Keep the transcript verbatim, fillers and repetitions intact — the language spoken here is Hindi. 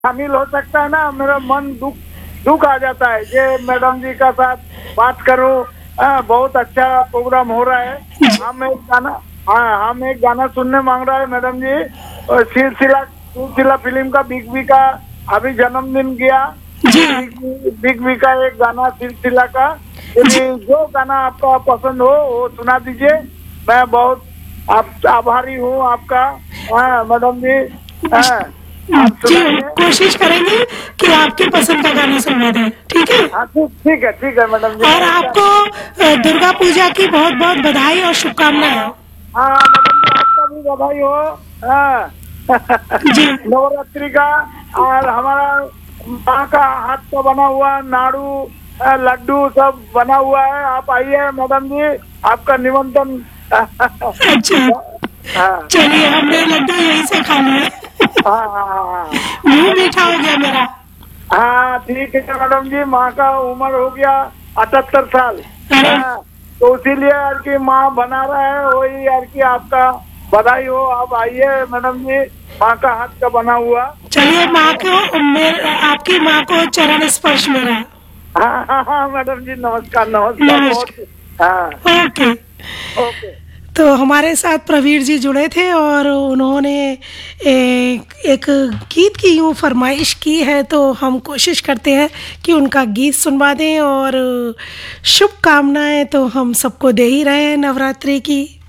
शामिल हो सकता है ना, मेरा मन दुख दुख आ जाता है। ये मैडम जी का साथ बात करूं, हाँ, बहुत अच्छा प्रोग्राम हो रहा है। हम एक गाना हाँ हम एक गाना सुनने मांग रहा है मैडम जी। और सिलसिला सिलसिला फिल्म का बिग बी का अभी जन्मदिन गया। बिग, बिग बी का एक गाना सिलसिला का, यदि जो गाना आपका पसंद हो वो सुना दीजिए। मैं बहुत आप आभारी हूँ आपका। हाँ मैडम जी, हाँ जी, कोशिश करेंगे कि आपके पसंद का गाना सुना दें। ठीक है? हाँ ठीक है, ठीक है मैडम जी। और आपको दुर्गा पूजा की बहुत बहुत बधाई और शुभकामनाएं। हाँ मैडम जी, आपका भी बधाई हो। हाँ नवरात्रि का। और हमारा माँ का हाथ का बना हुआ नाड़ू लड्डू सब बना हुआ है। आप आइए मैडम जी, आपका निमंत्रण। अच्छा, चलिए हमने लड्डू यहीं से खा लिया। हाँ हाँ हाँ मुंह मीठा हो गया मेरा। हाँ ठीक है मैडम जी, माँ का उम्र हो गया अठहत्तर साल। हाँ, तो इसीलिए यार की माँ बना रहा है वही यार की आपका बधाई हो। आप आइए मैडम जी, माँ का हाथ का बना हुआ। चलिए, माँ को मेरे आपकी माँ को चरण स्पर्श मेरा। हाँ हाँ हाँ मैडम जी, नमस्कार नमस्कार, नमस्कार। हाँ ओके ओके। तो हमारे साथ प्रवीर जी जुड़े थे और उन्होंने एक, एक गीत की यूँ फरमाइश की है, तो हम कोशिश करते हैं कि उनका गीत सुनवा दें। और शुभकामनाएं तो हम सबको दे ही रहे हैं नवरात्रि की।